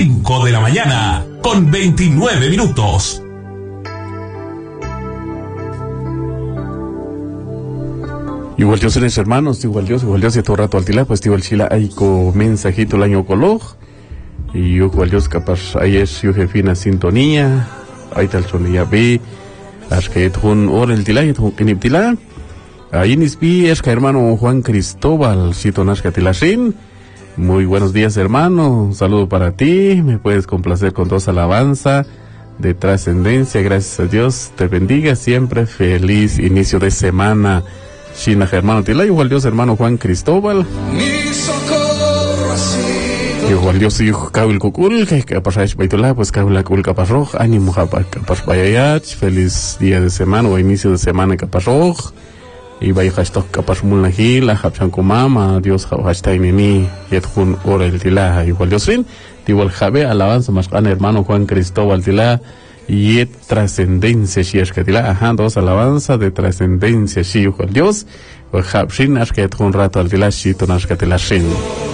5 de la mañana, con 29 minutos. Igual Dios en hermanos, igual Dios y todo rato al tila, pues igual chila hay mensajito el año coloj, y igual Dios capaz ahí es yo jefina sintonía, ahí tal sonía ve, as que un hora el tila y en tila, ahí nisbi es que hermano Juan Cristóbal, sito nasca tilasin. Muy buenos días hermano, un saludo para ti, me puedes complacer con dos alabanza de trascendencia, gracias a Dios, te bendiga siempre, feliz inicio de semana. Shina hermano Tila, igual Dios hermano Juan Cristóbal. Igual Dios hijo Kabil Kukul, que pasáis baitula, pues Kabil Kukul Kaparroj, ánimo Kapas Bayayach, feliz día de semana o inicio de semana Kaparroj. Y vaya hashtag Kapas Mulnahil, la Hapchan Kumama, Dios hashtag Nini, Yethun Ora el Tila, igual Dios Rin, igual Jabe, alabanza más hermano Juan Cristóbal Tila. Y trascendencia si es que tila, dos alabanza de trascendencia si igual Dios, o habshin es que un rato al tila si tonas que tila shin.